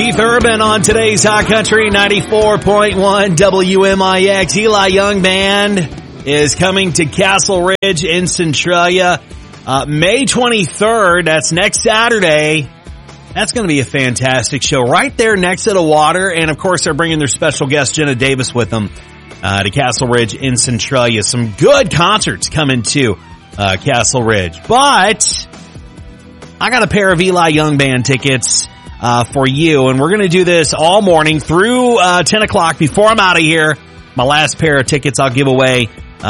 Keith Urban on today's Hot Country 94.1 WMIX. Eli Young Band is coming to Castle Ridge in Centralia May 23rd. That's next Saturday. That's going to be a fantastic show right there next to the water. And, of course, they're bringing their special guest, Jenna Davis, with them to Castle Ridge in Centralia. Some good concerts coming to Castle Ridge. But I got a pair of Eli Young Band tickets for you, and we're going to do this all morning through 10 o'clock. Before I'm out of here, my last pair of tickets I'll give away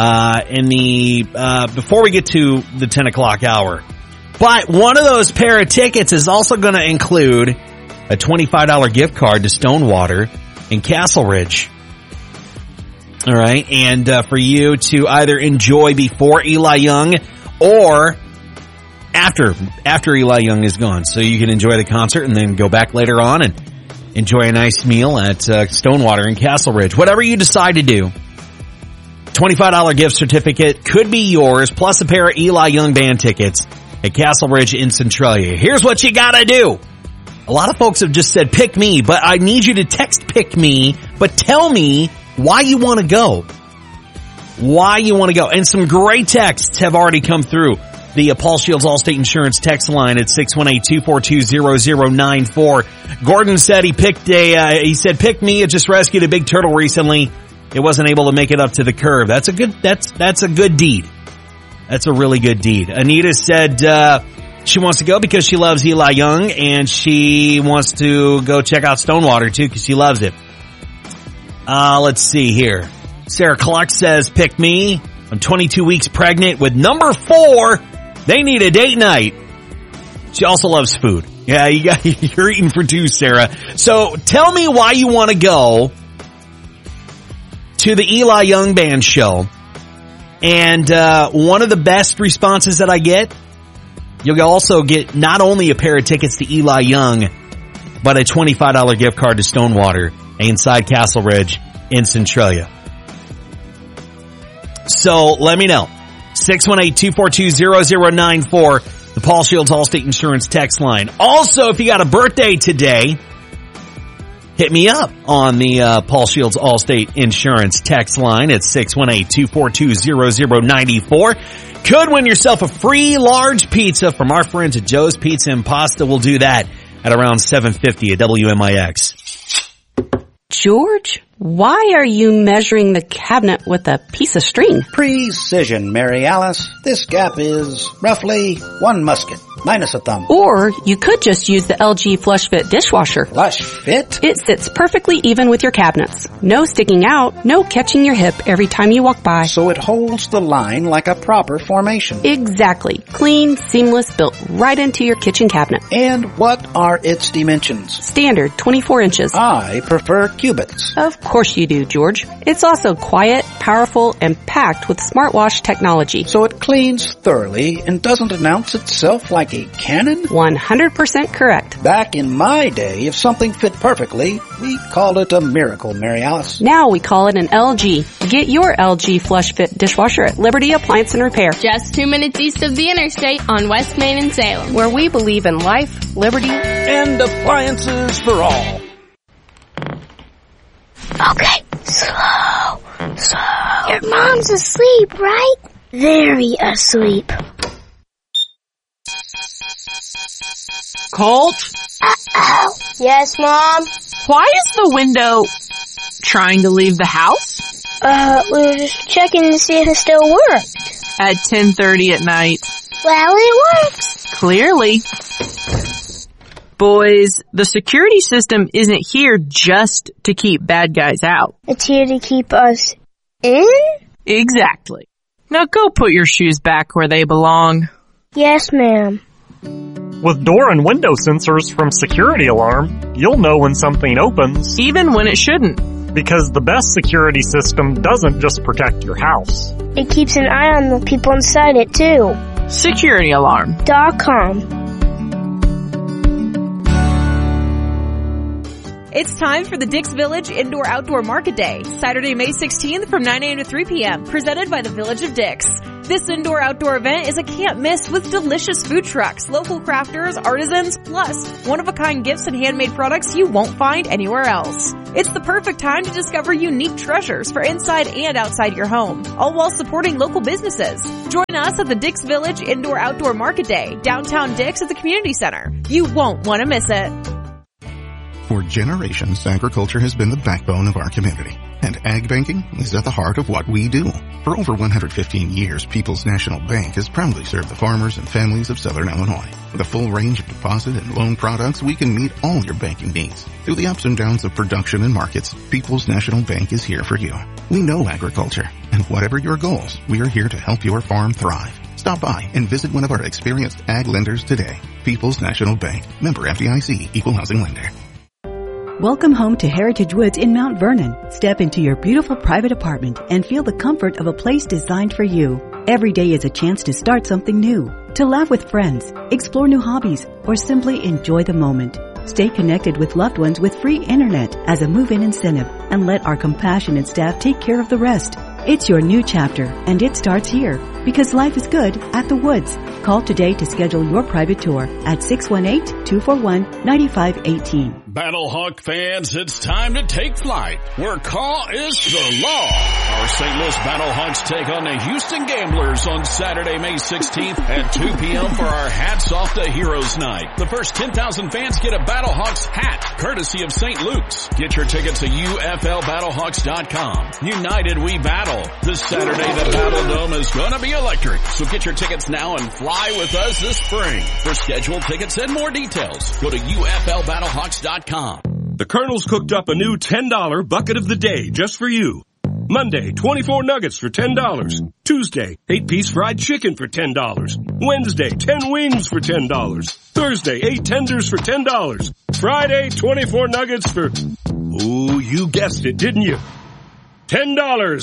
before we get to the 10 o'clock hour. But one of those pair of tickets is also going to include a $25 gift card to Stonewater in Castle Ridge. All right, and for you to either enjoy before Eli Young or after Eli Young is gone, so you can enjoy the concert and then go back later on and enjoy a nice meal at Stonewater in Castle Ridge. Whatever you decide to do, $25 gift certificate could be yours, plus a pair of Eli Young Band tickets at Castle Ridge in Centralia. Here's what you gotta do. A lot of folks have just said, pick me, but I need you to text pick me, but tell me why you want to go. Why you want to go. And some great texts have already come through. The Paul Shields Allstate Insurance text line at 618-242-0094. Gordon said he said, pick me. It just rescued a big turtle recently. It wasn't able to make it up to the curve. That's a good deed. That's a really good deed. Anita said, she wants to go because she loves Eli Young and she wants to go check out Stonewater too because she loves it. Let's see here. Sarah Cluck says, pick me. I'm 22 weeks pregnant with number 4. They need a date night. She also loves food. Yeah, you're eating for two, Sarah. So tell me why you want to go to the Eli Young Band show. And one of the best responses that I get, you'll also get not only a pair of tickets to Eli Young, but a $25 gift card to Stonewater inside Castle Ridge in Centralia. So let me know. 618-242-0094, the Paul Shields Allstate Insurance text line. Also, if you got a birthday today, hit me up on the Paul Shields Allstate Insurance text line at 618-242-0094. Could win yourself a free large pizza from our friends at Joe's Pizza and Pasta. We'll do that at around 7:50 at WMIX. George, why are you measuring the cabinet with a piece of string? Precision, Mary Alice. This gap is roughly 1 musket, minus a thumb. Or you could just use the LG Flush Fit dishwasher. Flush Fit? It sits perfectly even with your cabinets. No sticking out, no catching your hip every time you walk by. So it holds the line like a proper formation. Exactly. Clean, seamless, built right into your kitchen cabinet. And what are its dimensions? Standard, 24 inches. I prefer cubits. Of course you do, George. It's also quiet, powerful, and packed with smartwash technology. So it cleans thoroughly and doesn't announce itself like a cannon? 100% correct. Back in my day, if something fit perfectly, we called it a miracle, Mary Alice. Now we call it an LG. Get your LG Flush Fit dishwasher at Liberty Appliance and Repair. Just 2 minutes east of the interstate on West Main in Salem, where we believe in life, liberty, and appliances for all. Okay, slow. Your mom's asleep, right? Very asleep. Colt? Uh-oh. Yes, Mom? Why is the window trying to leave the house? We were just checking to see if it still worked. At 10:30 at night. Well, it works. Clearly. Boys, the security system isn't here just to keep bad guys out. It's here to keep us in? Exactly. Now go put your shoes back where they belong. Yes, ma'am. With door and window sensors from Security Alarm, you'll know when something opens. Even when it shouldn't. Because the best security system doesn't just protect your house. It keeps an eye on the people inside it, too. SecurityAlarm.com. It's time for the Dix Village Indoor-Outdoor Market Day, Saturday, May 16th from 9 a.m. to 3 p.m., presented by the Village of Dix. This indoor-outdoor event is a can't-miss with delicious food trucks, local crafters, artisans, plus one-of-a-kind gifts and handmade products you won't find anywhere else. It's the perfect time to discover unique treasures for inside and outside your home, all while supporting local businesses. Join us at the Dix Village Indoor-Outdoor Market Day, downtown Dix at the Community Center. You won't want to miss it. For generations, agriculture has been the backbone of our community, and ag banking is at the heart of what we do. For over 115 years, People's National Bank has proudly served the farmers and families of Southern Illinois. With a full range of deposit and loan products, we can meet all your banking needs. Through the ups and downs of production and markets, People's National Bank is here for you. We know agriculture, and whatever your goals, we are here to help your farm thrive. Stop by and visit one of our experienced ag lenders today. People's National Bank, member FDIC, equal housing lender. Welcome home to Heritage Woods in Mount Vernon. Step into your beautiful private apartment and feel the comfort of a place designed for you. Every day is a chance to start something new, to laugh with friends, explore new hobbies, or simply enjoy the moment. Stay connected with loved ones with free internet as a move-in incentive, and let our compassionate staff take care of the rest. It's your new chapter, and it starts here, because life is good at the Woods. Call today to schedule your private tour at 618-241-9518. Battlehawk fans, it's time to take flight, where call is the law. Our St. Louis Battlehawks take on the Houston Gamblers on Saturday, May 16th at 2 p.m. for our Hats Off to Heroes Night. The first 10,000 fans get a Battlehawks hat, courtesy of St. Luke's. Get your tickets at UFLBattlehawks.com. United we battle. This Saturday, the Battle Dome is gonna be electric, so get your tickets now and fly with us this spring. For scheduled tickets and more details, go to UFLBattlehawks.com. The Colonel's cooked up a new $10 bucket of the day just for you. Monday, 24 nuggets for $10. Tuesday, 8-piece fried chicken for $10. Wednesday, 10 wings for $10. Thursday, 8 tenders for $10. Friday, 24 nuggets for... Ooh, you guessed it, didn't you? $10.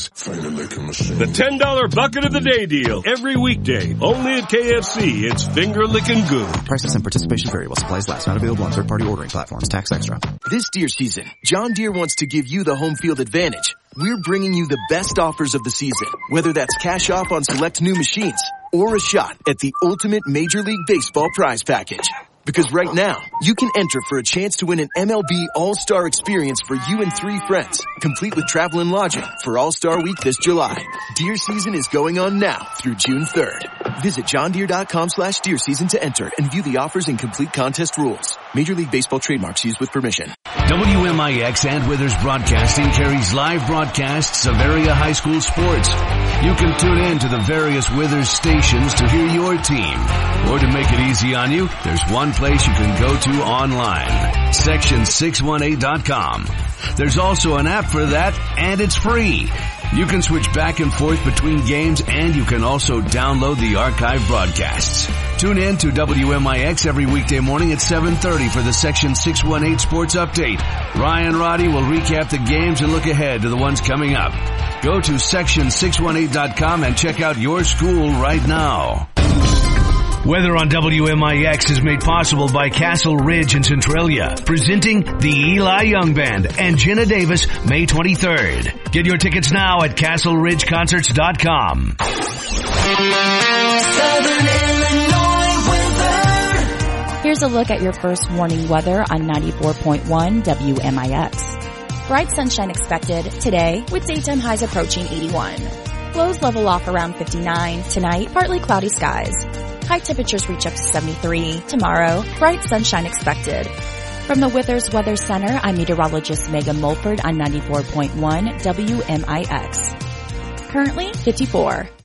The $10 bucket of the day deal. Every weekday. Only at KFC. It's finger licking good. Prices and participation vary while supplies last. Not available on third-party ordering platforms. Tax extra. This deer season, John Deere wants to give you the home field advantage. We're bringing you the best offers of the season. Whether that's cash off on select new machines or a shot at the ultimate Major League Baseball prize package. Because right now, you can enter for a chance to win an MLB All-Star experience for you and 3 friends, complete with travel and lodging for All-Star Week this July. Deer season is going on now through June 3rd. Visit johndeere.com/deer season to enter and view the offers and complete contest rules. Major League Baseball trademarks used with permission. WMIX and Withers Broadcasting carries live broadcasts of area high school sports. You can tune in to the various Withers stations to hear your team. Or to make it easy on you, there's one place you can go to online, section618.com. There's also an app for that, and it's free. You can switch back and forth between games, and you can also download the archive broadcasts. Tune in to WMIX every weekday morning at 7:30 for the Section 618 Sports Update. Ryan Roddy will recap the games and look ahead to the ones coming up. Go to section618.com and check out your school right now. Weather on WMIX is made possible by Castle Ridge in Centralia, presenting the Eli Young Band and Jenna Davis May 23rd. Get your tickets now at CastleRidgeConcerts.com. Southern Illinois weather. Here's a look at your first warning weather on 94.1 WMIX. Bright sunshine expected today with daytime highs approaching 81. Lows level off around 59. Tonight, partly cloudy skies. High temperatures reach up to 73. Tomorrow, bright sunshine expected. From the Withers Weather Center, I'm meteorologist Megan Mulford on 94.1 WMIX. Currently 54.